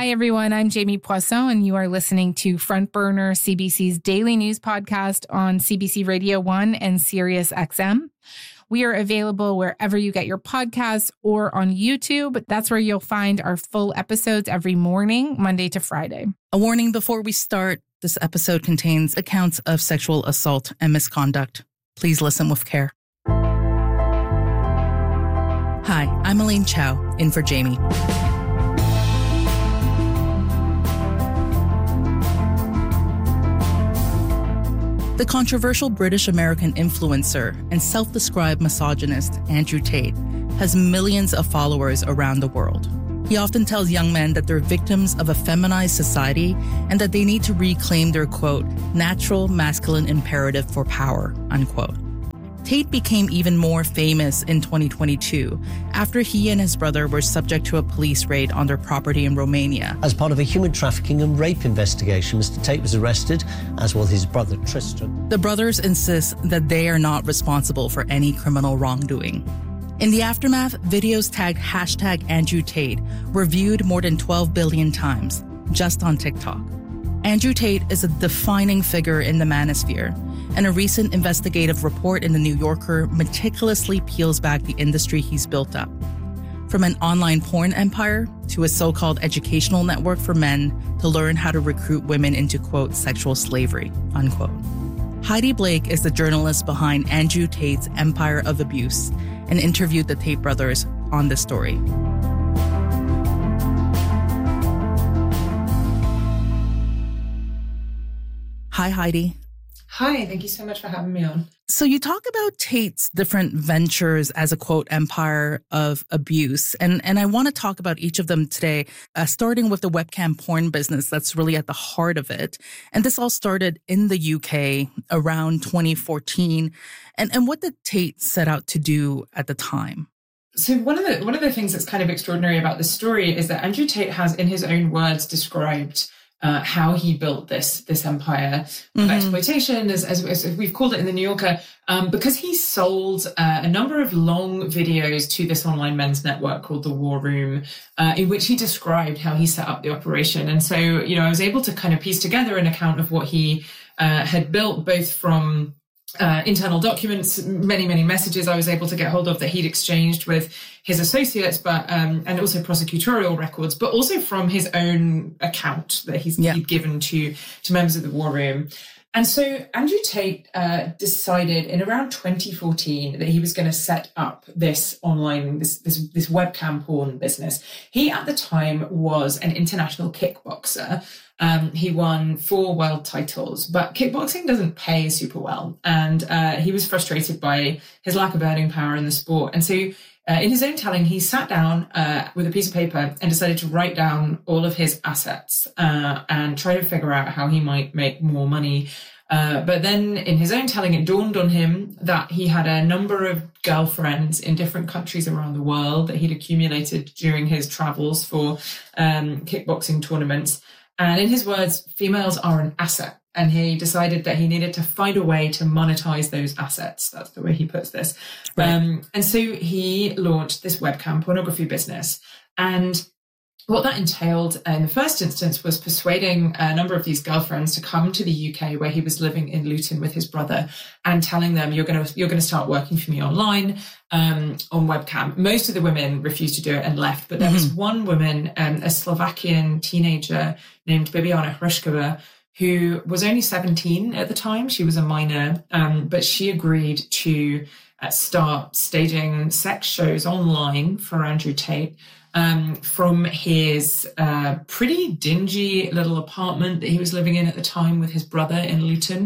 Hi, everyone. I'm Jamie Poisson, and you are listening to Front Burner, CBC's daily news podcast on CBC Radio 1 and Sirius XM. We are available wherever you get your podcasts or on YouTube. That's where you'll find our full episodes every morning, Monday to Friday. A warning before we start. This episode contains accounts of sexual assault and misconduct. Please listen with care. Hi, I'm Elaine Chow, in for Jamie. The controversial British-American influencer and self-described misogynist Andrew Tate has millions of followers around the world. He often tells young men that they're victims of a feminized society and that they need to reclaim their, quote, natural masculine imperative for power, unquote. Tate became even more famous in 2022 after he and his brother were subject to a police raid on their property in Romania. As part of a human trafficking and rape investigation, Mr. Tate was arrested, as was his brother Tristan. The brothers insist that they are not responsible for any criminal wrongdoing. In the aftermath, videos tagged #AndrewTate were viewed more than 12 billion times, just on TikTok. Andrew Tate is a defining figure in the manosphere, and a recent investigative report in The New Yorker meticulously peels back the industry he's built up. From an online porn empire to a so-called educational network for men to learn how to recruit women into, quote, sexual slavery, unquote. Heidi Blake is the journalist behind Andrew Tate's Empire of Abuse and interviewed the Tate brothers on this story. Hi, Heidi. Hi, thank you so much for having me on. So you talk about Tate's different ventures as a, quote, empire of abuse. And I want to talk about each of them today, starting with the webcam porn business that's really at the heart of it. And this all started in the UK around 2014. And what did Tate set out to do at the time? So one of the things that's kind of extraordinary about this story is that Andrew Tate has, in his own words, described how he built this empire of exploitation, as we've called it in The New Yorker, because he sold a number of long videos to this online men's network called The War Room, in which he described how he set up the operation. And so, I was able to kind of piece together an account of what he had built, both from internal documents, many messages I was able to get hold of that he'd exchanged with his associates, but and also prosecutorial records, but also from his own account that he'd given to members of the War Room. And so Andrew Tate decided in around 2014 that he was going to set up this online, this webcam porn business. He at the time was an international kickboxer. He won 4 world titles, but kickboxing doesn't pay super well. And he was frustrated by his lack of earning power in the sport. And so in his own telling, he sat down with a piece of paper and decided to write down all of his assets and try to figure out how he might make more money. But then in his own telling, it dawned on him that he had a number of girlfriends in different countries around the world that he'd accumulated during his travels for kickboxing tournaments. And in his words, females are an asset. And he decided that he needed to find a way to monetize those assets. That's the way he puts this. Right. And so he launched this webcam pornography business. And what that entailed in the first instance was persuading a number of these girlfriends to come to the UK, where he was living in Luton with his brother, and telling them, you're going to start working for me online on webcam. Most of the women refused to do it and left, but there was one woman, a Slovakian teenager named Bibiana Hrušková, who was only 17 at the time. She was a minor, but she agreed to start staging sex shows online for Andrew Tate from his pretty dingy little apartment that he was living in at the time with his brother in Luton.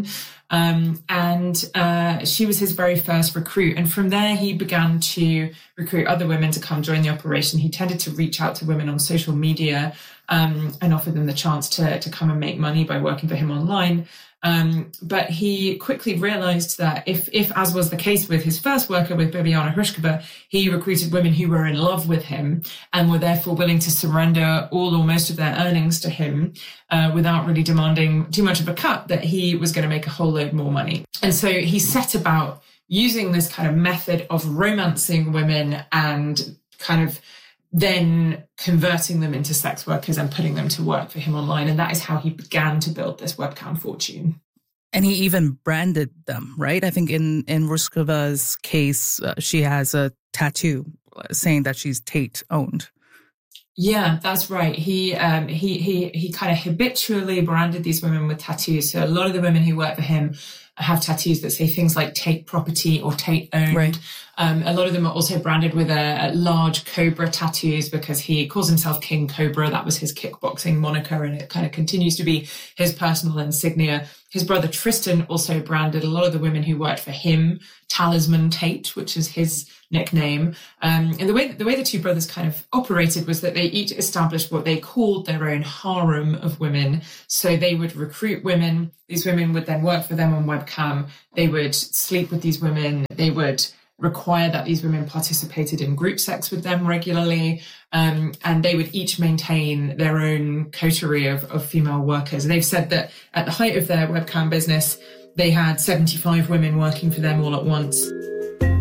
And she was his very first recruit. And from there, he began to recruit other women to come join the operation. He tended to reach out to women on social media and offer them the chance to come and make money by working for him online. But he quickly realized that if, as was the case with his first worker, with Bibiana Hrušková, he recruited women who were in love with him and were therefore willing to surrender all or most of their earnings to him without really demanding too much of a cut, that he was going to make a whole load more money. And so he set about using this kind of method of romancing women and kind of then converting them into sex workers and putting them to work for him online. And that is how he began to build this webcam fortune. And he even branded them, right? I think in Ruskova's case, she has a tattoo saying that she's Tate owned. Yeah, that's right. He kind of habitually branded these women with tattoos. So a lot of the women who work for him have tattoos that say things like Tate property or Tate owned. Right. A lot of them are also branded with a large cobra tattoos because he calls himself King Cobra. That was his kickboxing moniker, and it kind of continues to be his personal insignia. His brother Tristan also branded a lot of the women who worked for him Talisman Tate, which is his nickname. And the way the two brothers kind of operated was that they each established what they called their own harem of women. So they would recruit women. These women would then work for them on webcam. They would sleep with these women. They would require that these women participated in group sex with them regularly. And they would each maintain their own coterie of female workers. And they've said that at the height of their webcam business, they had 75 women working for them all at once.